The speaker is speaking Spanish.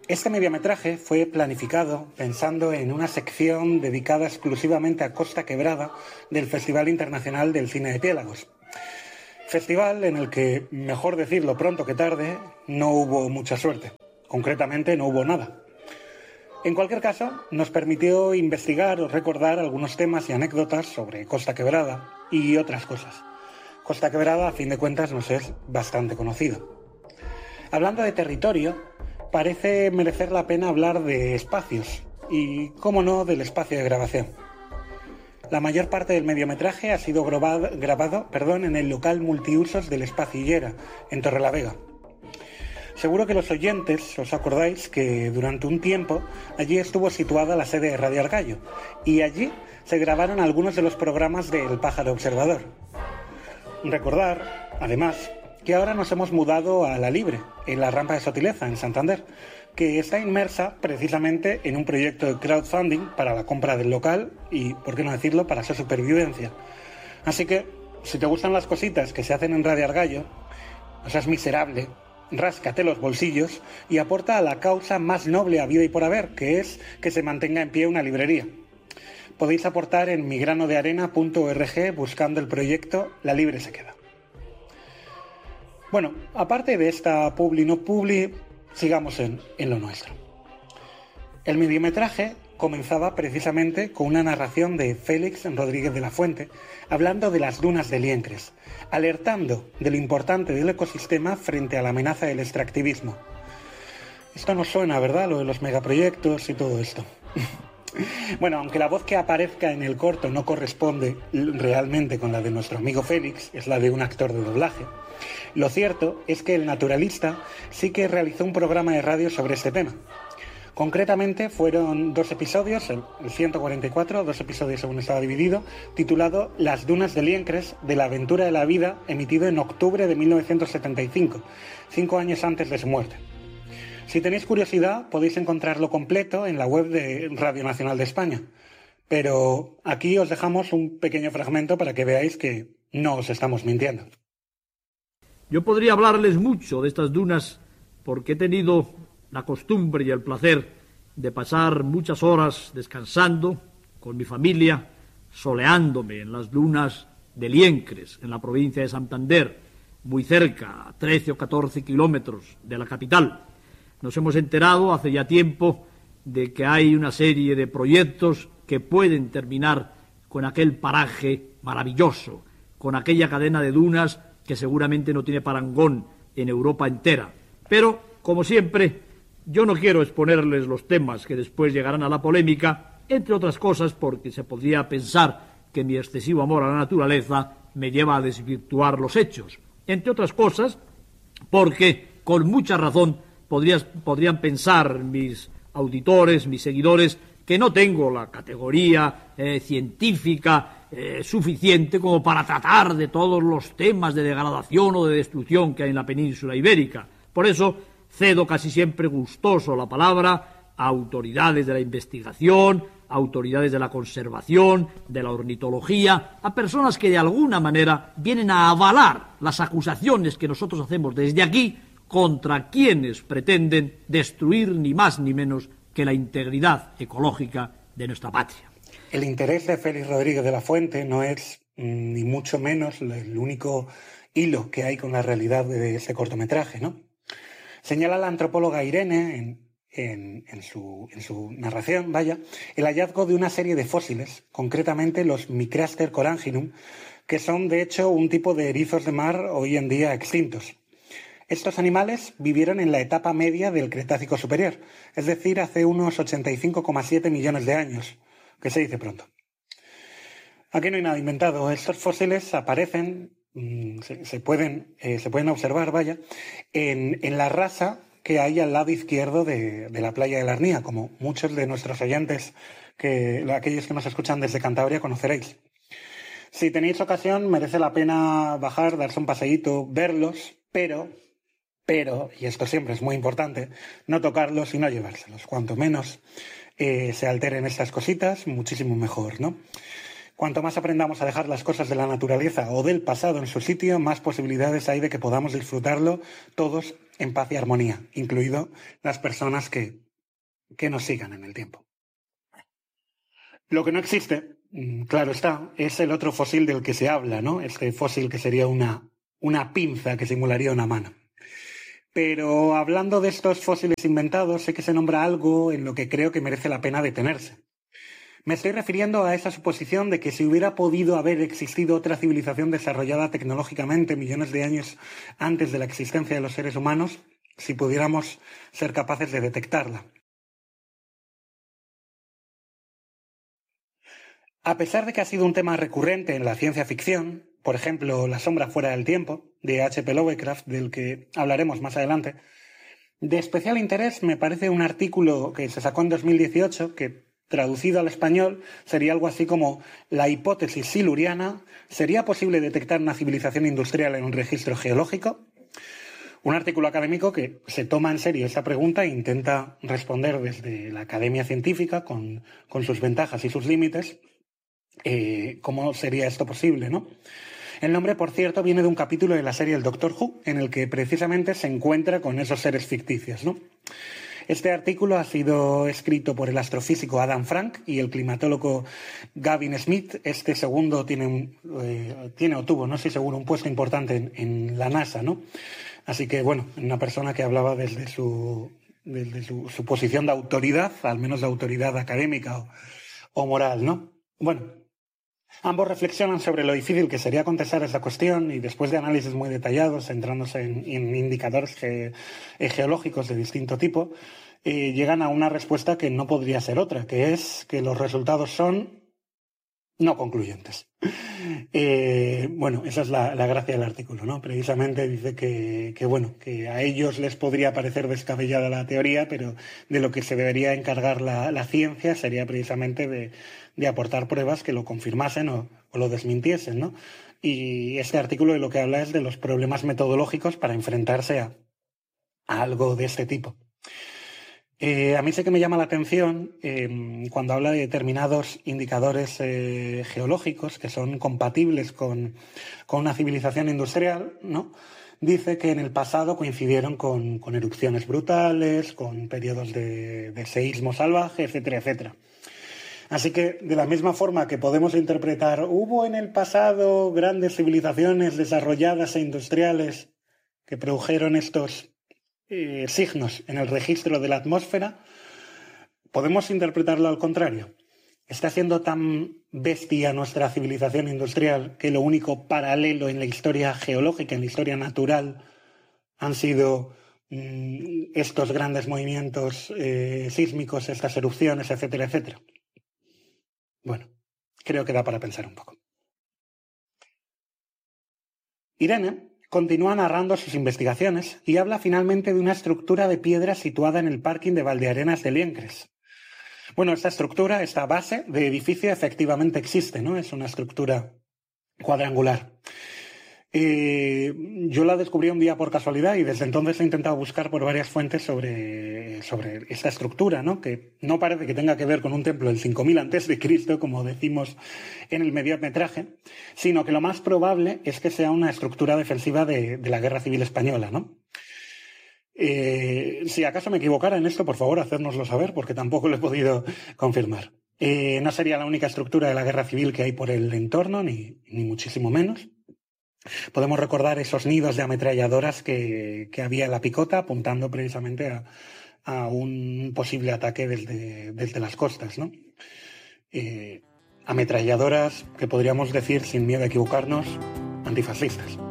Este mediometraje fue planificado pensando en una sección dedicada exclusivamente a Costa Quebrada del Festival Internacional del Cine de Piélagos. Festival en el que, mejor decirlo pronto que tarde, no hubo mucha suerte. Concretamente, no hubo nada. En cualquier caso, nos permitió investigar o recordar algunos temas y anécdotas sobre Costa Quebrada y otras cosas. Costa Quebrada, a fin de cuentas, nos es bastante conocido. Hablando de territorio, parece merecer la pena hablar de espacios y, cómo no, del espacio de grabación. La mayor parte del mediometraje ha sido grabado en el local multiusos del Espacio Illera, en Torrelavega. Seguro que los oyentes os acordáis que durante un tiempo allí estuvo situada la sede de Radio Argallo y allí se grabaron algunos de los programas de El Pájaro Observador. Recordar, además, que ahora nos hemos mudado a La Libre, en la Rampa de Sotileza, en Santander, que está inmersa precisamente en un proyecto de crowdfunding para la compra del local y, por qué no decirlo, para su supervivencia. Así que, si te gustan las cositas que se hacen en Radio Argallo, no seas miserable, ráscate los bolsillos y aporta a la causa más noble habido y por haber, que es que se mantenga en pie una librería. Podéis aportar en migranodearena.org buscando el proyecto La Libre se queda. Bueno, aparte de esta publi no publi, sigamos en lo nuestro. El mediometraje comenzaba precisamente con una narración de Félix Rodríguez de la Fuente, hablando de las dunas de Liencres, alertando de lo importante del ecosistema frente a la amenaza del extractivismo. Esto nos suena, ¿verdad?, lo de los megaproyectos y todo esto. Bueno, aunque la voz que aparezca en el corto no corresponde realmente con la de nuestro amigo Félix, es la de un actor de doblaje, lo cierto es que el naturalista sí que realizó un programa de radio sobre este tema. Concretamente fueron 2 episodios, el 144, 2 episodios según estaba dividido, titulado Las dunas de Liencres, de la aventura de la vida, emitido en octubre de 1975, 5 años antes de su muerte. Si tenéis curiosidad, podéis encontrarlo completo en la web de Radio Nacional de España. Pero aquí os dejamos un pequeño fragmento para que veáis que no os estamos mintiendo. Yo podría hablarles mucho de estas dunas porque he tenido la costumbre y el placer de pasar muchas horas descansando con mi familia, soleándome en las dunas de Liencres, en la provincia de Santander, muy cerca, a 13 o 14 kilómetros de la capital. Nos hemos enterado hace ya tiempo de que hay una serie de proyectos que pueden terminar con aquel paraje maravilloso, con aquella cadena de dunas que seguramente no tiene parangón en Europa entera. Pero, como siempre, yo no quiero exponerles los temas que después llegarán a la polémica, entre otras cosas porque se podría pensar que mi excesivo amor a la naturaleza me lleva a desvirtuar los hechos. Entre otras cosas porque, con mucha razón, podrían pensar mis auditores, mis seguidores, que no tengo la categoría científica suficiente como para tratar de todos los temas de degradación o de destrucción que hay en la península ibérica. Por eso cedo casi siempre gustoso la palabra a autoridades de la investigación, a autoridades de la conservación, de la ornitología, a personas que de alguna manera vienen a avalar las acusaciones que nosotros hacemos desde aquí contra quienes pretenden destruir ni más ni menos que la integridad ecológica de nuestra patria. El interés de Félix Rodríguez de la Fuente no es ni mucho menos el único hilo que hay con la realidad de ese cortometraje, ¿no? Señala la antropóloga Irene en su narración, el hallazgo de una serie de fósiles, concretamente los Micraster coranginum, que son de hecho un tipo de erizos de mar hoy en día extintos. Estos animales vivieron en la etapa media del Cretácico superior, es decir, hace unos 85,7 millones de años, que se dice pronto. Aquí no hay nada inventado. Estos fósiles aparecen, se pueden observar, en la rasa que hay al lado izquierdo de la playa de la Arnía, como muchos de nuestros oyentes, aquellos que nos escuchan desde Cantabria, conoceréis. Si tenéis ocasión, merece la pena bajar, darse un paseíto, verlos, pero, y esto siempre es muy importante, no tocarlos y no llevárselos. Cuanto menos se alteren estas cositas, muchísimo mejor, ¿no? Cuanto más aprendamos a dejar las cosas de la naturaleza o del pasado en su sitio, más posibilidades hay de que podamos disfrutarlo todos en paz y armonía, incluido las personas que nos sigan en el tiempo. Lo que no existe, claro está, es el otro fósil del que se habla, ¿no? Este fósil que sería una pinza que simularía una mano. Pero hablando de estos fósiles inventados, sé que se nombra algo en lo que creo que merece la pena detenerse. Me estoy refiriendo a esa suposición de que si hubiera podido haber existido otra civilización desarrollada tecnológicamente millones de años antes de la existencia de los seres humanos, si pudiéramos ser capaces de detectarla. A pesar de que ha sido un tema recurrente en la ciencia ficción, por ejemplo, La sombra fuera del tiempo, de H.P. Lovecraft, del que hablaremos más adelante, de especial interés me parece un artículo que se sacó en 2018 que, traducido al español, sería algo así como la hipótesis siluriana: ¿sería posible detectar una civilización industrial en un registro geológico? Un artículo académico que se toma en serio esta pregunta e intenta responder desde la academia científica, con sus ventajas y sus límites, cómo sería esto posible, ¿no? El nombre, por cierto, viene de un capítulo de la serie El Doctor Who, en el que precisamente se encuentra con esos seres ficticios, ¿no? Este artículo ha sido escrito por el astrofísico Adam Frank y el climatólogo Gavin Smith. Este segundo tiene o tuvo, no estoy seguro, un puesto importante en la NASA, ¿no? Así que, bueno, una persona que hablaba desde su posición de autoridad, al menos de autoridad académica o moral, ¿no? Bueno, ambos reflexionan sobre lo difícil que sería contestar esa cuestión y, después de análisis muy detallados, centrándose en indicadores geológicos de distinto tipo, llegan a una respuesta que no podría ser otra, que es que los resultados son no concluyentes. Bueno, esa es la gracia del artículo, ¿no? Precisamente dice que a ellos les podría parecer descabellada la teoría, pero de lo que se debería encargar la ciencia sería precisamente de aportar pruebas que lo confirmasen o lo desmintiesen, ¿no? Y este artículo de lo que habla es de los problemas metodológicos para enfrentarse a algo de este tipo. A mí sí que me llama la atención cuando habla de determinados indicadores geológicos que son compatibles con una civilización industrial, ¿no? Dice que en el pasado coincidieron con erupciones brutales, con periodos de seísmo salvaje, etcétera, etcétera. Así que, de la misma forma que podemos interpretar, hubo en el pasado grandes civilizaciones desarrolladas e industriales que produjeron estos signos en el registro de la atmósfera, podemos interpretarlo al contrario. ¿Está siendo tan bestia nuestra civilización industrial que lo único paralelo en la historia geológica, en la historia natural, han sido estos grandes movimientos sísmicos, estas erupciones, etcétera, etcétera? Bueno, creo que da para pensar un poco. Irene continúa narrando sus investigaciones y habla finalmente de una estructura de piedra situada en el parking de Valdearenas de Liencres. Bueno, esta base de edificio efectivamente existe, ¿no? Es una estructura cuadrangular. Yo la descubrí un día por casualidad y desde entonces he intentado buscar por varias fuentes sobre esta estructura, ¿no? Que no parece que tenga que ver con un templo del 5000 a.C., como decimos en el mediometraje, sino que lo más probable es que sea una estructura defensiva de la Guerra Civil Española, ¿no? Si acaso me equivocara en esto, por favor, hacérnoslo saber, porque tampoco lo he podido confirmar. No sería la única estructura de la Guerra Civil que hay por el entorno, ni muchísimo menos. Podemos recordar esos nidos de ametralladoras que había en la Picota, apuntando precisamente a un posible ataque desde las costas, ¿no? Ametralladoras que podríamos decir, sin miedo a equivocarnos, antifascistas.